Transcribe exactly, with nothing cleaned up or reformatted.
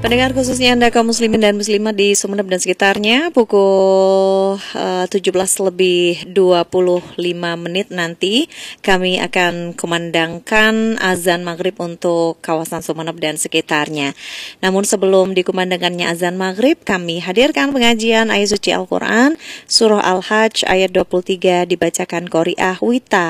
Pendengar khususnya Anda kaum muslimin dan muslimat di Sumeneb dan sekitarnya, pukul uh, tujuh belas lebih dua puluh lima menit nanti kami akan kumandangkan azan maghrib untuk kawasan Sumeneb dan sekitarnya. Namun sebelum dikumandangkannya azan maghrib, kami hadirkan pengajian ayat suci Al-Quran, surah Al-Hajj ayat dua puluh tiga dibacakan Qori'ah Wita